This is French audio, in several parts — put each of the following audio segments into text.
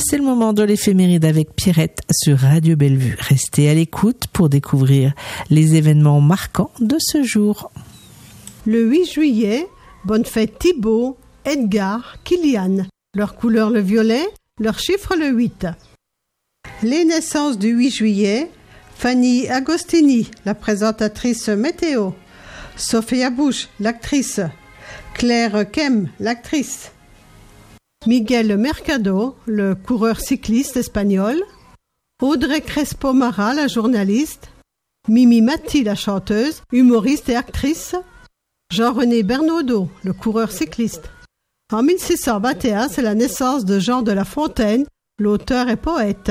C'est le moment de l'éphéméride avec Pierrette sur Radio Bellevue. Restez à l'écoute pour découvrir les événements marquants de ce jour. Le 8 juillet, bonne fête Thibaut, Edgar, Kylian. Leur couleur le violet, leur chiffre le 8. Les naissances du 8 juillet, Fanny Agostini, la présentatrice météo. Sophia Bush, l'actrice. Claire Kem, l'actrice. Miguel Mercado, le coureur cycliste espagnol. Audrey Crespo-Mara, la journaliste. Mimi Matti, la chanteuse, humoriste et actrice. Jean-René Bernaudot, le coureur cycliste. En 1621, c'est la naissance de Jean de La Fontaine, l'auteur et poète.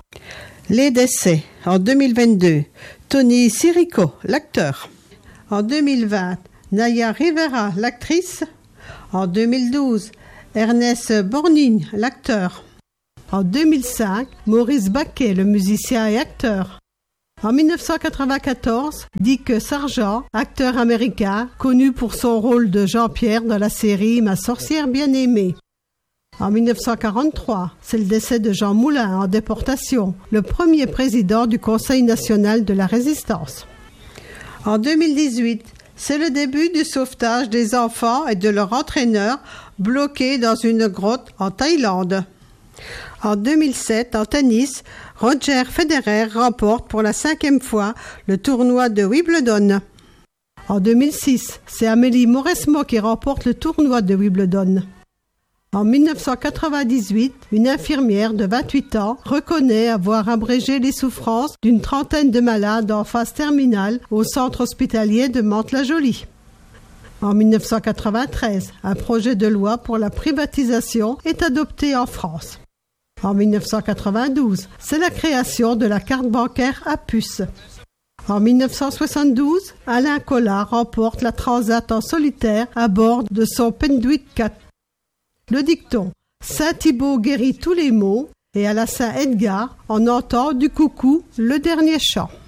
Les décès. En 2022, Tony Sirico, l'acteur. En 2020, Naya Rivera, l'actrice. En 2012, Ernest Borgnine, l'acteur. En 2005, Maurice Baquet, le musicien et acteur. En 1994, Dick Sargent, acteur américain, connu pour son rôle de Jean-Pierre dans la série Ma sorcière bien-aimée. En 1943, c'est le décès de Jean Moulin en déportation, le premier président du Conseil national de la Résistance. En 2018, c'est le début du sauvetage des enfants et de leur entraîneur bloqués dans une grotte en Thaïlande. En 2007, en tennis, Roger Federer remporte pour la 5e fois le tournoi de Wimbledon. En 2006, c'est Amélie Mauresmo qui remporte le tournoi de Wimbledon. En 1998, une infirmière de 28 ans reconnaît avoir abrégé les souffrances d'une trentaine de malades en phase terminale au centre hospitalier de Mantes-la-Jolie. En 1993, un projet de loi pour la privatisation est adopté en France. En 1992, c'est la création de la carte bancaire à puce. En 1972, Alain Collat remporte la Transat en solitaire à bord de son Penduit 4. Le dicton « Saint Thibaut guérit tous les maux » et à la Saint Edgar, on entend du coucou le dernier chant.